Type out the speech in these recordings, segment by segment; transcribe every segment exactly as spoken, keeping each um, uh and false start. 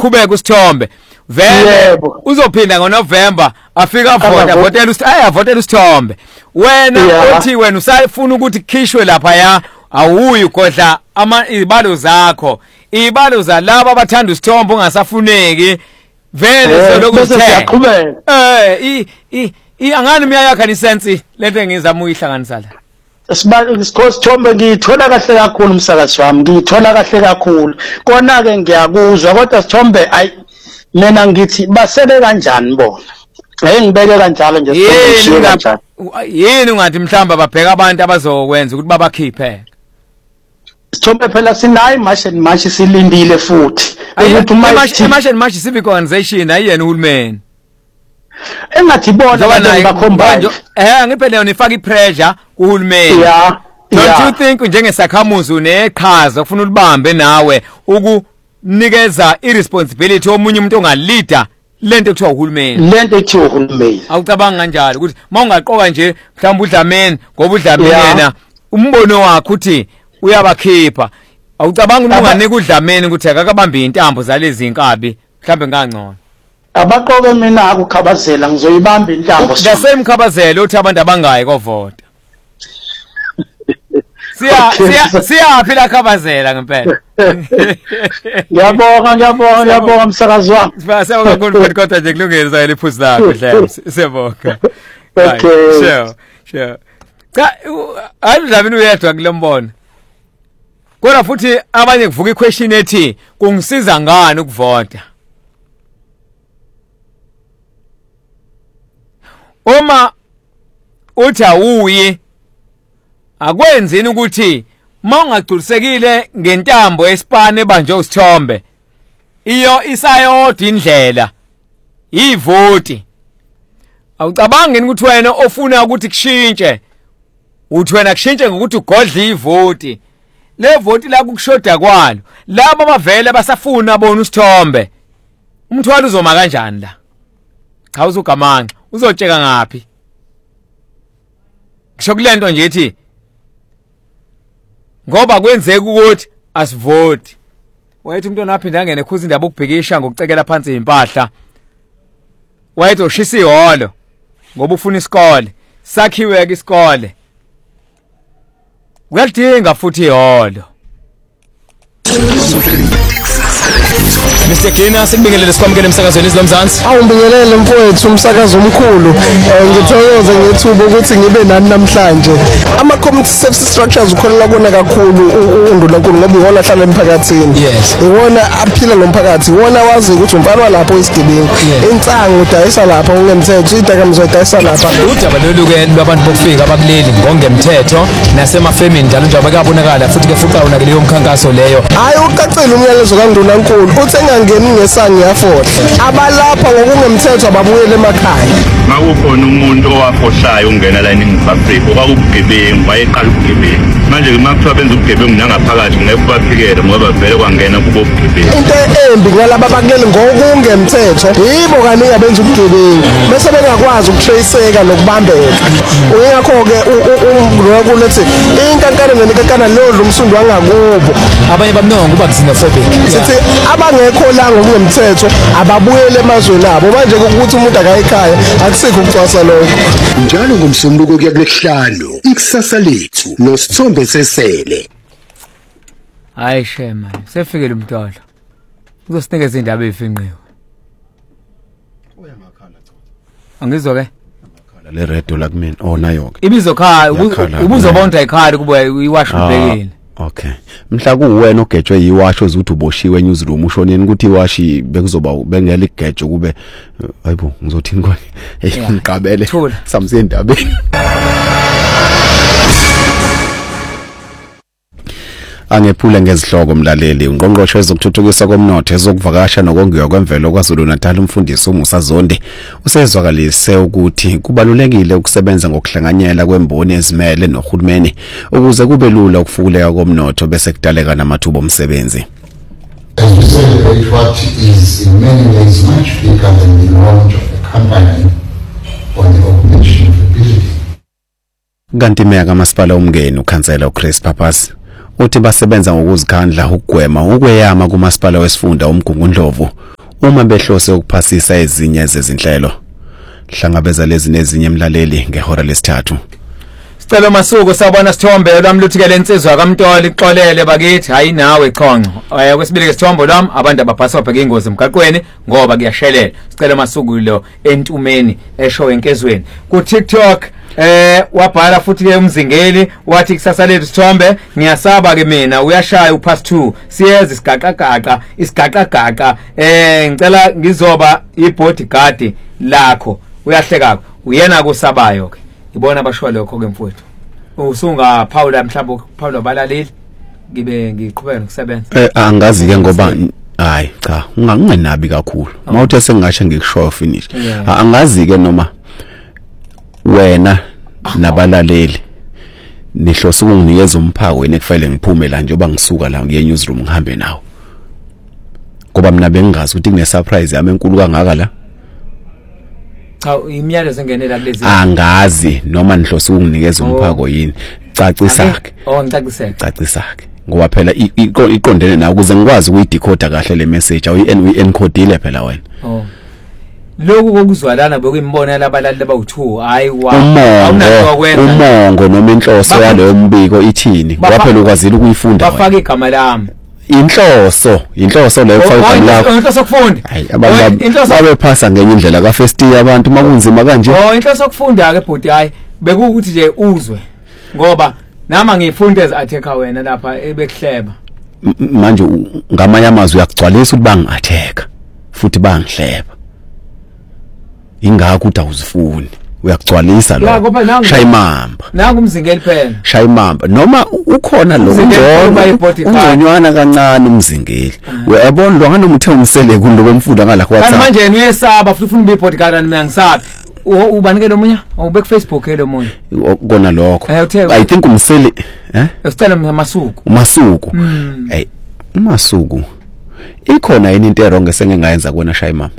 siqhubeka usithombe vele uzophinda ngoNovember afika avota avotela usithi ay avotela usithombe wena uthi wena usafuna ukuthi khishwe lapha ya awuyi ugodla ama izibalo zakho izibalo zalabo abathanda usithombe ungasafuneki vele selokhu siyaqhubeka eh i i angani miyayakha lisensi lento engizama uyihlanganisa la Sibali sithombe ngithola kahle kakhulu umsakazi wami ngithola kahle kakhulu kona ke ngiyakuzwa kodwa sithombe ay mina ngithi basebe kanjani bona hey ngibeke kanjalo nje sithombe kanjani yini ungathi mhlamba babheka abantu abazokwenza ukuthi babakhiphe sithombe phela sinayi march and march silindile futhi ukuthi march and march civic organization ayiyena uhulumeni engathi bona abantu bakhomba eh ngiphela nifaka ipressure kuhulumeni yeah don't you think njengesakhamuzi uneqhaza ufuna ulibambe nawe ukunikeza irresponsibility omunye umuntu ongalida lento ekuthiwa uhulumeni lento ekuthiwa uhulumeni awucabanga kanjalo ukuthi mawungaqoka nje mhlawumbe uDlamini ngoba uDlamini yena umbono wakhe uthi uyabakhipha awucabanga ukuthi unganika uDlamini ukuthi akakabambi intambo zalezi inkabi mhlambe ngangcono abaqoke mina akukhabazela ngizoyibamba intambo ngasemkhabazela uthi abantu abangayi kovota siya siya siya phela khabazela ngempela ngiyabonga ngiyabonga ngiyabonga msakazi wami siyabonga kakhulu kodwa nje kulungile iliphuzu lakho hle siyabonga okay sure sure cha ayidlamini uyedwa kulombono kodwa futhi abanye kuvuka iquestion ethi kungisiza ngani ukuvota uma uthi awuyi akwenzini ukuthi mawungagculisekile ngentambo esipane ebanje usithombe iyo isayodwa indlela ivoti awucabangi ukuthi wena ofuna ukuthi kushintshe uthi wena kushintshe ngokuthi ugodla ivoti le voti la kukushoda kwalo labo abavele basafuna bona usithombe umthwalo uzoma kanjani la cha uzugamanxa uzotsheka ngapi kusho kulento nje ethi ngoba kwenzeka ukuthi asivoti wayethi umuntu onaphinda angene khuza indaba ukubhekisha ngokucekela phansi impahla wayethi ushisa iholo ngoba ufuna isikole sakhiwe ke isikole uyadinga futhi iholo Mister Gina sikubingelele sikwamukele emsakazweni izilomzansi awubingelele mfowethu umsakazo omkhulu ngithokoze ngethuba ukuthi ngibe nani namhlanje ama community service structures ukholela kona kakhulu uNdlunkulu ngoba iwona hlala emphakathini iwona aphila nomphakathi iwona wazi ukuthi umfana lapho isigebengu insangu udayisa lapha ungemthetho idakamizwa udayisa lapha udaba loluke lwabantu bokufika abakuleli ngongemthetho nasemafemini njalo nje abakabonakala futhi ke fuqa una leyo mkhankaso leyo hayi ucacile umyalezo kaNdlunkulu uthi engangeni ngesangi yafohle abalapha ngokungemthetho ababuyele emakhaya makukhona umuntu owafohlayo ungena la eNingizimu Afrika obakubugebengu wayeqala ubugebengu manje ke makuthiwa benza ubugebengu nangaphakathi ngeke baphikele ngoba vele kwangena kubo ubugebengu into embi ngalaba bakuleli ngokungemthetho yibo kaningi abenza ubugebengu bese bengakwazi ukutraceka nokubambeka uyakho ke uNdlunkulu ethi inkankana nenkankana lodlu umsundo wangakubo abanye bamnonga kuba xenophobic sithi abangekho la ngokungemthetho ababuyele emazweni abo manje ukuthi umuntu akayikhaya akusikho ukucwasa lokho njalo ngomsombuluko kuya kulesihlanu ikusasa lethu nosithombe sesele hayi shema sefikele umntwana uzosinikeza indaba ezifinqiwe uyamakhala cha angizwa ke amakhala le radio la kumina oh nayo ke ibizo khaya ubuzobonda ikhaya kuba iwashu ubhekile okay mhla kuwena ogejwe yiwasho uzuthi uboshiwe eNewsroom ushoneni ukuthi iwashi bekuzoba bengela igejo kube hayibo ngizothini kwani hey ngiqabele samsendabeni angephula ngezihloko mlaleli ungqongqoshe ezokuthuthukisa komnotho ezokuvakasha nokongiwa kwemvelo kwaZulu Natal umfundisi uMusa Zondi usezwakalise ukuthi kubalulekile ukusebenza ngokuhlanganyela kwemboni ezimele nohulumeni ukuze kube lula ukufuleka komnotho bese kudaleka namathuba omsebenzi. As we celebrate what is in many ways much bigger than the launch of a company or the occupation of a building. Kanti meya kamasipala umngeni ukhansela uChris Pappas uthi basebenza ngokuzikhandla ukugwema ukweyama kumasipala wesifunda uMgungundlovu uma behlose ukuphasisa ezinye zezinhlelo hlangabeza lezi nezinye emlaleli ngehora lesithathu. Sicela Masuku sabona Sithombe lwami luthike lensizwa kaMntoli ixolele bakithi hayi nawe Chonco. Eh kwesibili ke Sithombe lwami abantu ababhasa bheka ingozi emgaqweni ngoba kuyashelela. Sicela Masuku lo entumeni eshow enkezweni. Ku TikTok eh wabhala futhi ke umzingeli wathi kusasa lethu Sithombe ngiyasaba ke mina uyashaya upass two siyeza isigaqagaqa isigaqagaqa eh ngicela ngizoba ibodyguard lakho uyahleka uyena kusabayo ke ibona abasho lokho ke mfowethu usunga Paula mhlawumbe Paula balaleli ngibe ngiqhubeka nokusebenza eh angazi ke ngoba hayi cha ungangenabi kakhulu mawuthe sengasho ngikushoyo finish angazi ke noma wena nabalaleli nihlosa ukunginikeza umphako wena kufanele ngiphume la njengoba ngisuka la ngiye newsroom ngihambe nawo ngoba mina bengingazi ukuthi kune surprise yami enkulu kangaka la. Cha imiyalezo engenela kulezi angazi noma nihlosa ukunginikeza umphako yini cacisa ke oh ngicacise cacisa ke ngoba phela iqondene nawo ukuze ngikwazi ukuyidecoder kahle le message awu i-encodile phela wena. Oh lokhu kokuzwalana bekuyimbona labalali abawu-two hayi umongo noma inhloso yaleyo mbiko ithini ngoba phela ukwazile ukuyifunda bafaka igama lami inhloso inhloso leyo kufaka igama lakho inhloso kufunda hayi abantu babephasa ngenye indlela ka first year abantu makunzima kanje oh inhloso kufunda ke bhuti hayi bekuwukuthi nje uzwe ngoba nama ngifunda ezi attacker wena lapha ebekuhleba manje ngamanye amazwi uyakugcwalisa ukuthi bangi-attacker futhi bangihleba ingakho uthi awuzifuni uyakugcwalisa lo shayimamba nangu umzingeli phela shayimamba noma ukhona lo ungconywana kancane umzingeli uyabona lo ngane umthe umsele kulo kwemfundo ngala kwa WhatsApp manje uyesaba futhi ufuna ube bodyguard mina ngisabi ubanike lo munye awube ku Facebook lo munye kona lokho I think umsele eh usicela Masuku uMasuku hey uMasuku ikhona yini into errong esengengayenza kuwena shayimamba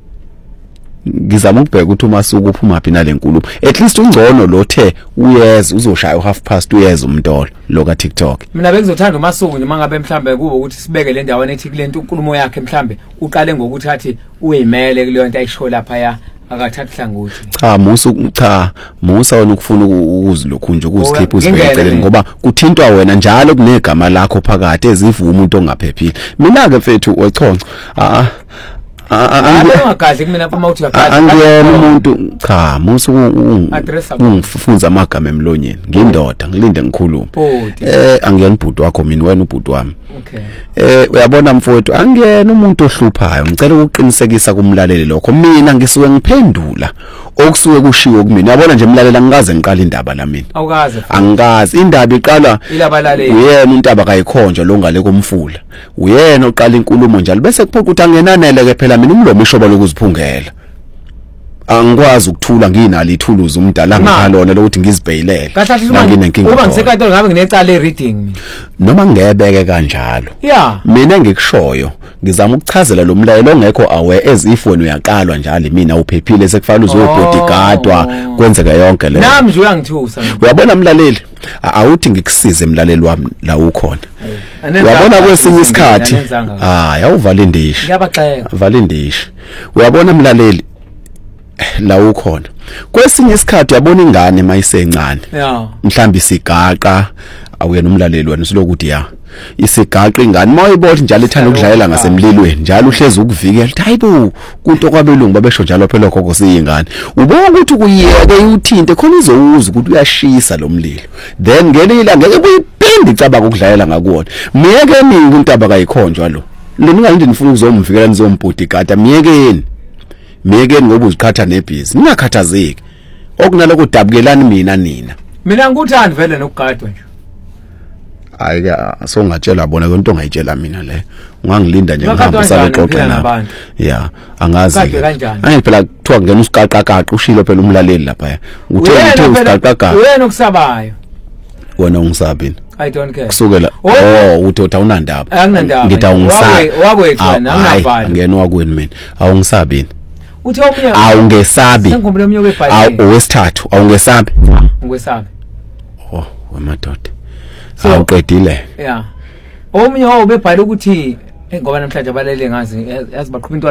ngizama ukubheka ukuthi uMasuku uphuma phi nalenkulumo at least ungcono lo the uyeza uzoshaya half past uyeza umntolo lo ka TikTok mina bengizothanda uMasuku nje mangabe mhlambe kuba ukuthi sibeke le ndawo nethi kule nto unkulumo yakhe mhlambe uqale ngokuthi athi uyimele kuleyo nto ayisho lapha ya akathatha hlangothi cha musa cha musa wona ukufuna ukuzilokhu nje ukuzikhipha uzibhekelele ngoba kuthintwa wena njalo kunegama lakho phakathi ezivume umuntu ongaphephile mina ke mfethu wechonco a angakahle kumina phuma uthi uyakhala angiyena umuntu cha musa ungifunza amagama emlonyeni ngindoda ngilinde ngikhuluma eh angiyena ubhuti wakho mina wena ubhuti wami okay eh uyabona mfowethu angiyena umuntu ohluphayo ngicela ukuqinisekisa kumlaleli lokho mina ngisuke ngiphendula okusuke kushiwo kumina uyabona nje umlalela ngikaze ngiqala indaba la mina awukaze angikazi indaba iqala ilabalaleli uyena untaba kayikhonjwa lo ngale komfula uyena oqala inkulumo njalo bese kuphoqa ukuthi angenanele ke phela mina umlomo ishoba lokuziphungela angikwazi ukuthula nginalo ithuluzi umdala ngihalona lokuthi ngizibheyilele nginenkinga uba ngisekade ngabe nginecala e-reading mina noma ngebeke kanjalo yeah mina ngikushoyo ngizama ukuchazela lo mlayelo ongekho aware as if wena uyaqalwa njalo mina uphephile sekufanele uzobodyguardwa kwenzeka yonke le nami nje uyangithusa uyabona mlaleli awuthi ngikusize mlaleli wami la ukhona uyabona kwesinye isikhathi hayi awuvala indishi ngiyabaxeka vala indishi uyabona mlaleli la ukhona kwesinye isikhathi yabona ingane mayisencane yeah mhlambi sigaqa awuyena umlaleli wena silokuthi ya isigaqa ingane mawuyibona njalo ithanda ukudlalela ngasemlilweni njalo uhlezi ukuvikela hayibo kunto kwabelungu babesho njalo phela khokho siyingane ubona ukuthi kuyeke uthinte khona izowuza ukuthi uyashisa lo mlilo then ngelila ngeke buyiphinde icabanga ukudlalela ngakuona miyeke ningi untaba kayikhonjwa lo leni ngalindi nifuna ukuzomvikela nizombhodigada miyekeni miyekeni ngoba uziqhatha nebhizi ningakhathazeki okunaloko dabukelani mina nina mina ngikuthanda vele nokugadwa nje hayi so ngatshela bona into ongayitshela mina le ungangilinda nje ngihamba salexoxa na yeah angazi angeke phela kuthiwa ngena usiqaqaqaqa ushilo phela umlaleli lapha uthe uthe usiqaqaqaqa wena okusabayo wena ungisabini I don't care kusukela oh uthotha unandaba anginandaba ngithi awungisabi wakwethu wena angabhali ngena wakweni mina awungisabini uthi omunye awungesabi sengikhumbule omunye webhayibheli awesithathu awungesabi ungesabi oh wemadoda awuqedile yeah omunye wabebhala ukuthi ngoba namhlanje abalele ngazi yazi baqhubha